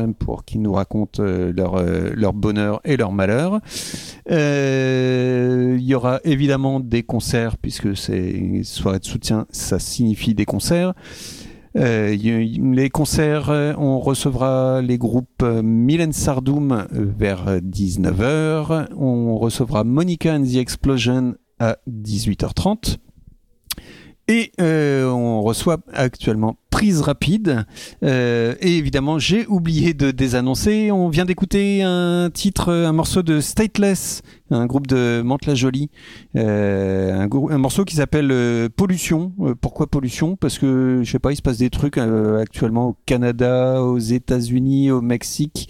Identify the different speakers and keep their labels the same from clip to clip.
Speaker 1: pour qu'ils nous racontent leur bonheur et leur malheur. Il y aura évidemment des concerts, puisque c'est soirée de soutien, ça signifie des concerts. Les concerts, on recevra les groupes Mylène Sardoum vers 19h, on recevra Monica and the Explosion à 18h30 et on reçoit actuellement Prise Rapide et évidemment j'ai oublié de désannoncer, on vient d'écouter un morceau de Stateless, un groupe de Mantes-la-Jolie, un morceau qui s'appelle Pollution. Pourquoi Pollution ? Parce que je sais pas, il se passe des trucs actuellement au Canada, aux États-Unis, au Mexique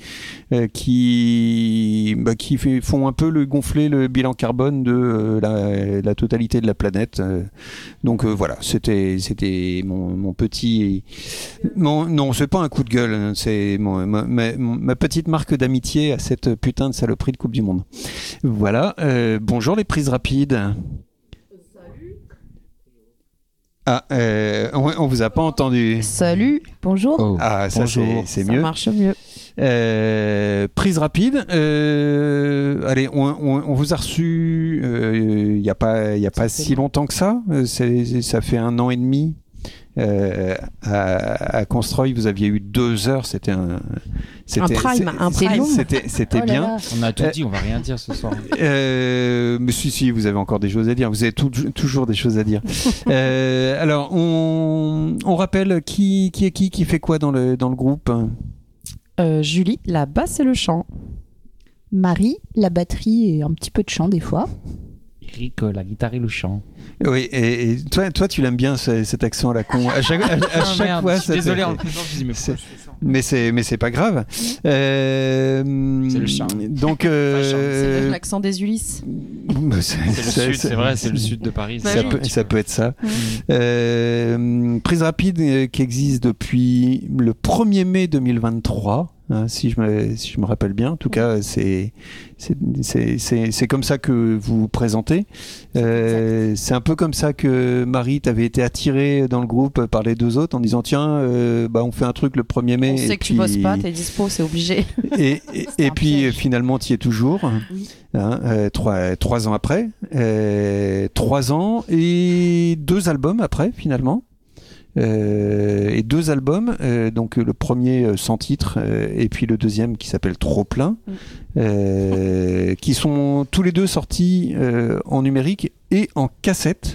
Speaker 1: qui font un peu gonfler le bilan carbone de la totalité de la planète. Donc voilà, c'était mon petit. Non, c'est pas un coup de gueule, c'est ma petite marque d'amitié à cette putain de saloperie de Coupe du Monde. Voilà, bonjour les prises rapides.
Speaker 2: Salut.
Speaker 1: Ah, on vous a pas entendu.
Speaker 2: Salut, bonjour.
Speaker 1: Oh, ah, ça bonjour. C'est mieux.
Speaker 2: Ça marche mieux.
Speaker 1: Prise rapide. Allez, on vous a reçu il y a pas si longtemps que ça. Ça fait 1 an et demi. À Construy, vous aviez eu 2 heures. C'était un prime. C'était oh bien.
Speaker 3: On a tout dit, on va rien dire ce soir.
Speaker 1: Mais si, vous avez encore des choses à dire. Vous avez toujours des choses à dire. Alors, on rappelle qui fait quoi dans le groupe.
Speaker 2: Julie, la basse et le chant.
Speaker 4: Marie, la batterie et un petit peu de chant des fois.
Speaker 3: Eric, la guitare et le chant.
Speaker 1: Oui, et toi, tu l'aimes bien cet accent à la con. À chaque fois,
Speaker 3: je suis désolé en le faisant, je dis mais
Speaker 1: c'est pas grave.
Speaker 3: C'est le chant.
Speaker 1: Donc,
Speaker 2: c'est l'accent des Ulysses.
Speaker 3: C'est le sud, c'est vrai, c'est le sud de Paris.
Speaker 1: Ça peut être ça. Prise rapide qui existe depuis le 1er mai 2023. Si je me rappelle bien, en tout cas, c'est comme ça que vous vous présentez. C'est un peu comme ça que Marie, t'avais été attirée dans le groupe par les 2 autres en disant tiens, on fait un truc le 1er mai.
Speaker 2: On sait que tu bosses pas, t'es dispo, c'est obligé.
Speaker 1: Et puis finalement, t'y es toujours.
Speaker 2: Oui.
Speaker 1: 3 ans après, 3 ans et 2 albums après finalement. Et 2 albums, donc le premier sans titre et puis le deuxième qui s'appelle Trop plein, qui sont tous les 2 sortis en numérique et en cassette,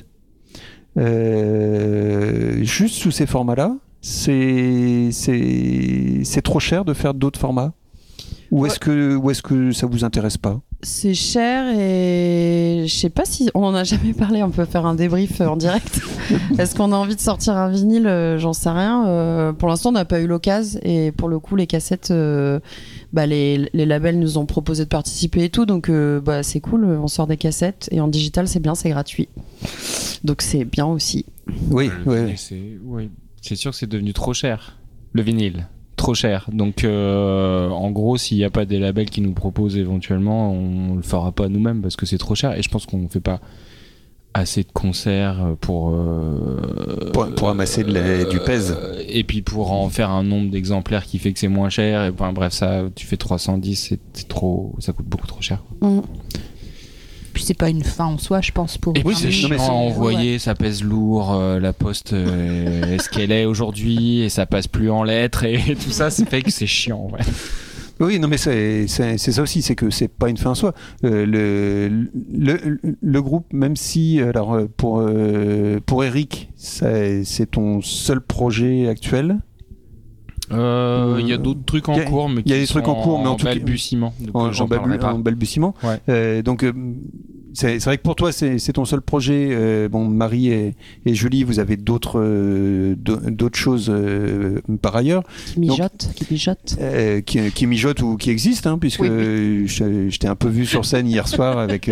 Speaker 1: juste sous ces formats-là. C'est trop cher de faire d'autres formats, ou est-ce que ça vous intéresse pas?
Speaker 2: C'est cher et je sais pas si on en a jamais parlé. On peut faire un débrief en direct. Est-ce qu'on a envie de sortir un vinyle? J'en sais rien. Pour l'instant, on n'a pas eu l'occasion. Et pour le coup, les cassettes, les labels nous ont proposé de participer et tout. Donc, c'est cool. On sort des cassettes et en digital, c'est bien, c'est gratuit. Donc, c'est bien aussi.
Speaker 1: Oui.
Speaker 3: C'est sûr que c'est devenu trop cher, le vinyle. Trop cher. Donc, en gros, s'il n'y a pas des labels qui nous proposent éventuellement, on le fera pas nous-mêmes parce que c'est trop cher. Et je pense qu'on ne fait pas assez de concerts pour
Speaker 1: amasser du pèse.
Speaker 3: Et puis pour en faire un nombre d'exemplaires qui fait que c'est moins cher. Et bref, ça, tu fais 310, c'est trop, ça coûte beaucoup trop cher.
Speaker 4: Puis c'est pas une fin en soi, je pense.
Speaker 3: Et puis c'est chiant à envoyer, ça pèse lourd, la poste est ce qu'elle est aujourd'hui et ça passe plus en lettres et tout ça, c'est fait que c'est chiant. Ouais.
Speaker 1: Oui, non mais c'est ça aussi, c'est que c'est pas une fin en soi. Le groupe, même si alors pour Eric, c'est ton seul projet actuel.
Speaker 3: Il y a d'autres trucs en cours, mais qui sont en balbutiement.
Speaker 1: En balbutiement.
Speaker 3: Ouais.
Speaker 1: Donc c'est vrai que pour toi c'est ton seul projet. Marie et Julie, vous avez d'autres choses par ailleurs.
Speaker 2: Qui mijotent.
Speaker 1: Qui mijotent ou qui existent, hein, puisque je t'ai un peu vu sur scène hier soir avec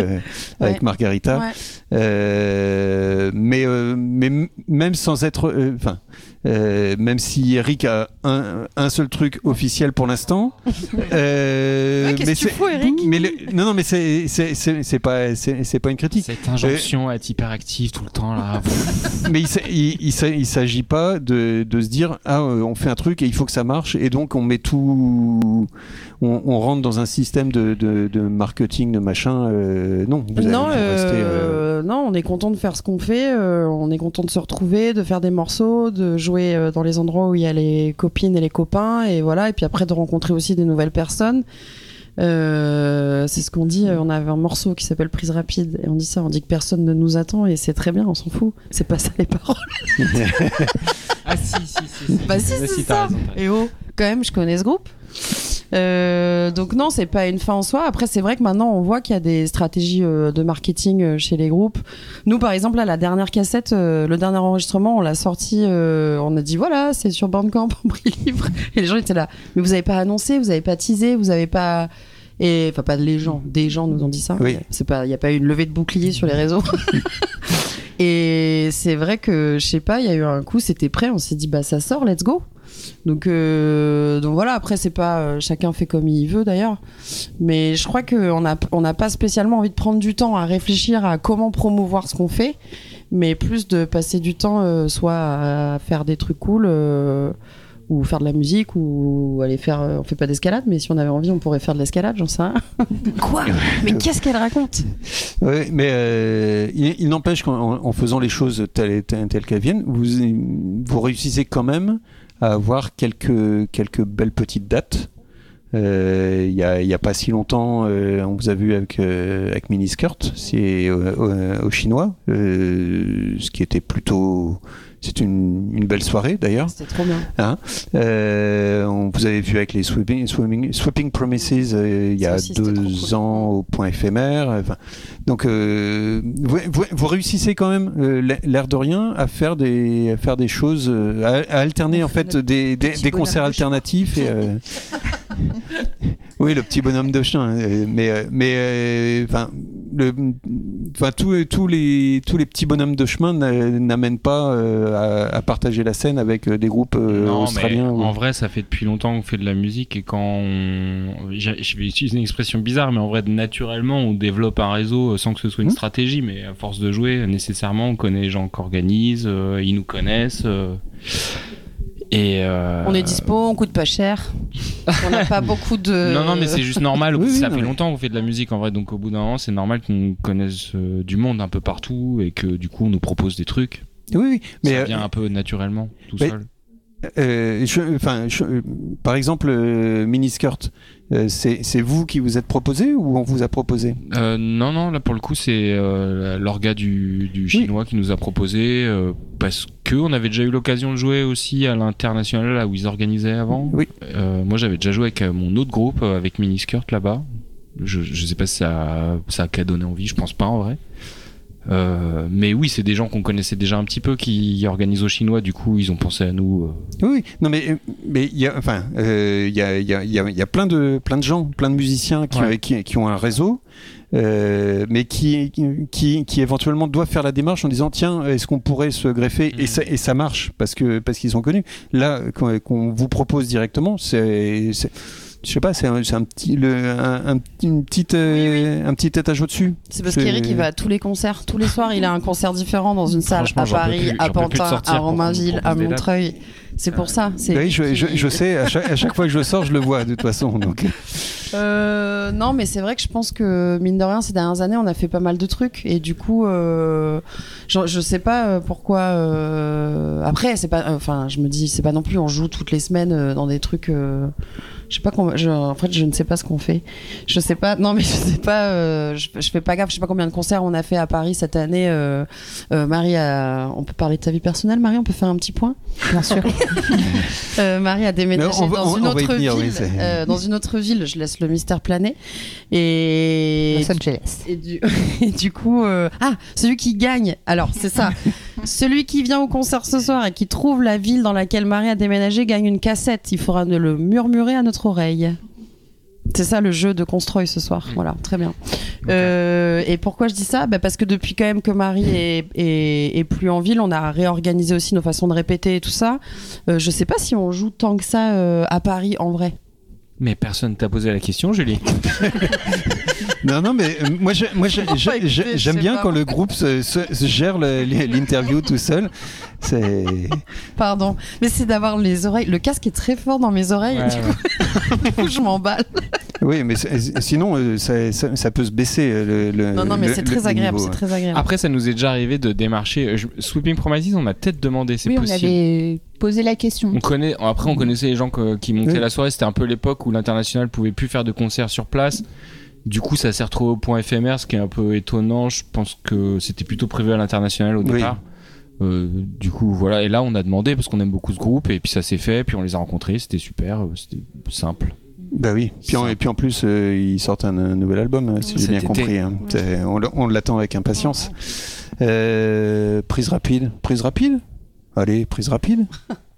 Speaker 1: Margarita.
Speaker 2: Ouais.
Speaker 1: Mais même sans être, même si Eric a un seul truc officiel pour l'instant.
Speaker 2: Qu'est-ce que tu fous, Eric ?
Speaker 1: Non, mais c'est pas une critique.
Speaker 3: Cette injonction à être hyperactif tout le temps là.
Speaker 1: Mais il s'agit pas de se dire on fait un truc et il faut que ça marche et donc on met tout, on rentre dans un système de marketing de machin. Non,
Speaker 2: non, on est content de faire ce qu'on fait, on est content de se retrouver, de faire des morceaux, de jouer dans les endroits où il y a les copines et les copains et voilà, et puis après de rencontrer aussi des nouvelles personnes. C'est ce qu'on dit, on avait un morceau qui s'appelle Prise rapide et on dit ça, on dit que personne ne nous attend et c'est très bien, on s'en fout, c'est pas ça les paroles.
Speaker 3: Ah si.
Speaker 2: Bah si, c'est ça. Et quand même je connais ce groupe. Donc non, c'est pas une fin en soi. Après, c'est vrai que maintenant, on voit qu'il y a des stratégies de marketing chez les groupes. Nous, par exemple, là, la dernière cassette, le dernier enregistrement, on l'a sorti, on a dit voilà, c'est sur Bandcamp, en prix libre. Et les gens étaient là. Mais vous avez pas annoncé, vous avez pas teasé, vous avez pas... Et enfin, pas les gens, des gens nous ont dit ça.
Speaker 1: Oui.
Speaker 2: C'est pas, il y a pas eu une levée de bouclier sur les réseaux. Et c'est vrai que, je sais pas, il y a eu un coup, c'était prêt, on s'est dit bah ça sort, let's go. Donc voilà, après c'est pas chacun fait comme il veut d'ailleurs, mais je crois qu'on n'a pas spécialement envie de prendre du temps à réfléchir à comment promouvoir ce qu'on fait, mais plus de passer du temps soit à faire des trucs cool ou faire de la musique ou aller faire, on fait pas d'escalade, mais si on avait envie on pourrait faire de l'escalade, j'en sais rien. Quoi ? Mais qu'est-ce qu'elle raconte ?
Speaker 1: Oui, mais il n'empêche qu'en faisant les choses telles qu'elles viennent, vous réussissez quand même à avoir quelques belles petites dates. Il y a pas si longtemps, on vous a vu avec Miniskirt, c'est au Chinois, ce qui était plutôt... C'est une belle soirée d'ailleurs.
Speaker 2: C'était trop bien.
Speaker 1: Hein, on vous avait vu avec les Sweeping Promises il y a 2 ans au Point éphémère. Enfin, donc vous réussissez quand même, l'air de rien, à faire des choses, à alterner en fait des concerts alternatifs. Et, oui, le petit bonhomme de chien. Mais tous les petits bonhommes de chemin n'amènent pas à partager la scène avec des groupes australiens.
Speaker 3: En vrai, ça fait depuis longtemps qu'on fait de la musique et quand je vais utiliser une expression bizarre, mais en vrai, naturellement, on développe un réseau sans que ce soit une stratégie, mais à force de jouer, nécessairement, on connaît les gens qui organisent, ils nous connaissent.
Speaker 2: On est dispo, on coûte pas cher. On n'a pas beaucoup de...
Speaker 3: Non, mais c'est juste normal.
Speaker 1: Oui,
Speaker 3: ça fait longtemps qu'on fait de la musique en vrai, donc au bout d'un moment, c'est normal qu'on connaisse du monde un peu partout et que du coup, on nous propose des trucs.
Speaker 1: Oui, mais
Speaker 3: ça vient un peu naturellement, tout seul.
Speaker 1: Par exemple, Miniskirt, c'est vous qui vous êtes proposé ou on vous a proposé ?
Speaker 3: Non, là pour le coup c'est l'orga du chinois qui nous a proposé parce que on avait déjà eu l'occasion de jouer aussi à l'international là où ils organisaient avant.
Speaker 1: Oui.
Speaker 3: Moi j'avais déjà joué avec mon autre groupe avec Miniskirt là-bas. Je sais pas si ça a donné envie, je pense pas en vrai. Mais oui, c'est des gens qu'on connaissait déjà un petit peu qui organisent au chinois, du coup ils ont pensé à nous.
Speaker 1: Oui, non mais il y a plein de gens, plein de musiciens qui ont un réseau, mais qui éventuellement doivent faire la démarche en disant tiens, est-ce qu'on pourrait se greffer et ça marche parce qu'ils sont connus. Là, qu'on vous propose directement, je sais pas, c'est un petit étage au-dessus.
Speaker 2: C'est parce qu'Eric il va à tous les concerts, tous les soirs il a un concert différent donc une salle à Paris, à Pantin, à Romainville, à Montreuil. C'est pour ça.
Speaker 1: Oui, je sais, à chaque fois que je sors, je le vois de toute façon. Donc.
Speaker 2: Non, mais c'est vrai que je pense que mine de rien, ces dernières années, on a fait pas mal de trucs et du coup, je sais pas pourquoi. Après, c'est pas. Enfin, je me dis, c'est pas non plus. On joue toutes les semaines dans des trucs. Je sais pas en fait, je ne sais pas ce qu'on fait. Je sais pas. Non, mais je sais pas. Je fais pas gaffe. Je sais pas combien de concerts on a fait à Paris cette année. Marie, on peut parler de ta vie personnelle, Marie. On peut faire un petit point.
Speaker 4: Bien sûr.
Speaker 2: Marie a déménagé dans une autre ville. Dans une autre ville. Je laisse le mystère planer. Et
Speaker 4: Los Angeles.
Speaker 2: Et du coup, celui qui gagne. Alors, c'est ça. Celui qui vient au concert ce soir et qui trouve la ville dans laquelle Marie a déménagé gagne une cassette. Il faudra le murmurer à notre oreille. C'est ça le jeu de Construy ce soir. Voilà, très bien. Et pourquoi je dis ça ? Parce que depuis quand même que Marie est plus en ville, on a réorganisé aussi nos façons de répéter et tout ça. Je sais pas si on joue tant que ça à Paris en vrai.
Speaker 3: Mais personne t'a posé la question, Julie.
Speaker 1: Non, mais moi j'aime bien quand le groupe se gère l'interview tout seul. C'est...
Speaker 2: Pardon, mais c'est d'avoir les oreilles. Le casque est très fort dans mes oreilles.
Speaker 3: Ouais,
Speaker 2: et du coup, je m'emballe.
Speaker 1: Oui, mais sinon ça peut se baisser.
Speaker 2: Non, mais c'est très agréable.
Speaker 1: niveau.
Speaker 2: C'est très agréable.
Speaker 3: Après, ça nous est déjà arrivé de démarcher. Sweeping Promises, on m'a peut-être demandé, c'est
Speaker 4: Oui,
Speaker 3: possible.
Speaker 4: on avait posé la question.
Speaker 3: On connaissait les gens qui montaient la soirée. C'était un peu l'époque où l'international pouvait plus faire de concerts sur place. Du coup, ça s'est retrouvé au point éphémère, ce qui est un peu étonnant. Je pense que c'était plutôt prévu à l'international au départ. Du coup, voilà. Et là, on a demandé parce qu'on aime beaucoup ce groupe, et puis ça s'est fait. Puis on les a rencontrés, c'était super, c'était simple.
Speaker 1: Bah oui. Et puis en plus, ils sortent un nouvel album, si j'ai bien compris. Hein. On l'attend avec impatience. Prise rapide. Allez, prise rapide.